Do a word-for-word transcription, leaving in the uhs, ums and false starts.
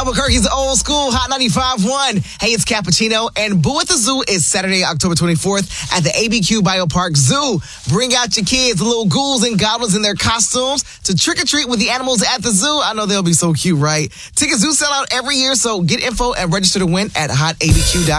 Albuquerque's old school Hot ninety-five point one. Hey, it's Cappuccino, and Boo at the Zoo is Saturday, October twenty-fourth at the A B Q Biopark Zoo. Bring out your kids, the little ghouls and goblins in their costumes to trick-or-treat with the animals at the zoo. I know they'll be so cute, right? Tickets do sell out every year, so get info and register to win at hot A B Q dot com.